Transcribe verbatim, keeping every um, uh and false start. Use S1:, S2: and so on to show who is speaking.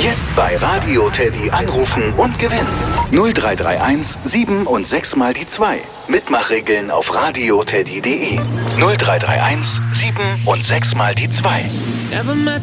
S1: Jetzt bei Radio Teddy anrufen und gewinnen. null drei drei eins sieben und sechs mal die zwei. Mitmachregeln auf radioteddy punkt de. null drei drei eins sieben und sechs mal die zwei.
S2: Never met